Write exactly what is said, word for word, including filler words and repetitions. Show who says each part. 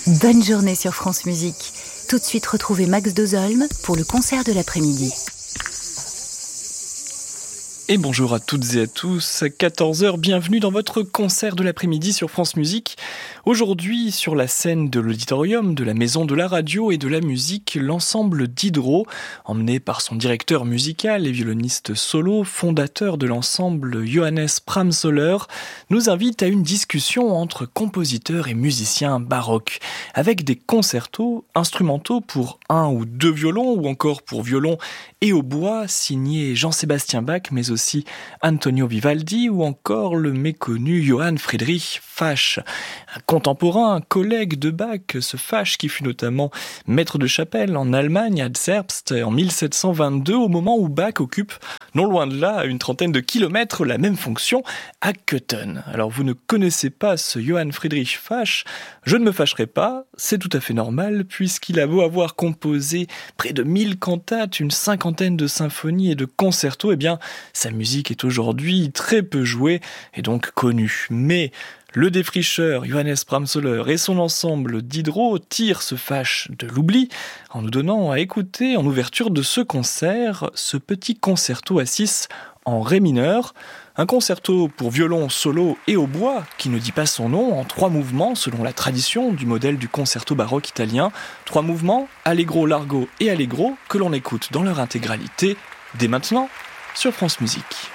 Speaker 1: Bonne journée sur France Musique. Tout de suite, retrouvez Max Dozolm pour le concert de l'après-midi.
Speaker 2: Et bonjour à toutes et à tous, quatorze heures, bienvenue dans votre concert de l'après-midi sur France Musique. Aujourd'hui, sur la scène de l'auditorium de la Maison de la Radio et de la Musique, l'ensemble d'Hydro, emmené par son directeur musical et violoniste solo, fondateur de l'ensemble Johannes Pramsoller, nous invite à une discussion entre compositeurs et musiciens baroques, avec des concertos instrumentaux pour un ou deux violons, ou encore pour violon et hautbois, signés Jean-Sébastien Bach, mais aussi Antonio Vivaldi ou encore le méconnu Johann Friedrich Fasch. Un contemporain, un collègue de Bach, ce Fasch qui fut notamment maître de chapelle en Allemagne, à Zerbst, en mille sept cent vingt-deux, au moment où Bach occupe, non loin de là, à une trentaine de kilomètres, la même fonction à Köthen. Alors vous ne connaissez pas ce Johann Friedrich Fasch, je ne me fâcherai pas, c'est tout à fait normal, puisqu'il a beau avoir composé près de mille cantates, une cinquantaine de symphonies et de concertos, eh bien, sa musique est aujourd'hui très peu jouée et donc connue. Mais le défricheur Johannes Pramsoller et son ensemble d'Hydro tirent ce Fasch de l'oubli en nous donnant à écouter en ouverture de ce concert ce petit concerto à six en ré mineur. Un concerto pour violon solo et hautbois qui ne dit pas son nom, en trois mouvements selon la tradition du modèle du concerto baroque italien. Trois mouvements, allegro, largo et allegro, que l'on écoute dans leur intégralité dès maintenant sur France Musique.